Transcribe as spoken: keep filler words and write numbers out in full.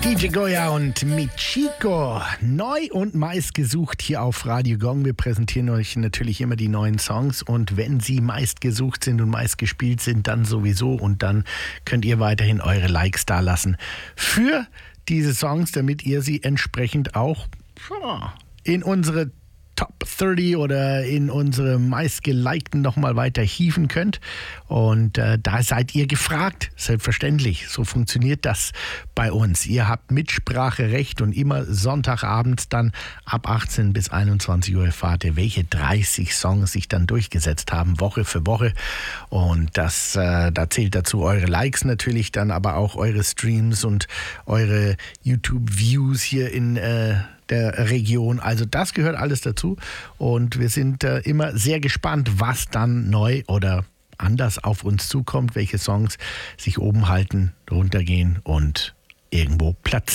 D J Goya und Michiko, neu und meistgesucht hier auf Radio Gong. Wir präsentieren euch natürlich immer die neuen Songs und wenn sie meistgesucht sind und meistgespielt sind, dann sowieso und dann könnt ihr weiterhin eure Likes dalassen für diese Songs, damit ihr sie entsprechend auch in unsere Top dreißig oder in unsere meistgelikten nochmal weiter hieven könnt. Und äh, da seid ihr gefragt, selbstverständlich. So funktioniert das bei uns. Ihr habt Mitspracherecht und immer Sonntagabends dann ab achtzehn bis einundzwanzig Uhr erfahrt ihr, welche dreißig Songs sich dann durchgesetzt haben, Woche für Woche. Und das, äh, da zählt dazu eure Likes natürlich, dann aber auch eure Streams und eure YouTube-Views hier in äh, der Region. Also das gehört alles dazu und wir sind äh, immer sehr gespannt, was dann neu oder anders auf uns zukommt, welche Songs sich oben halten, runtergehen und irgendwo platzieren.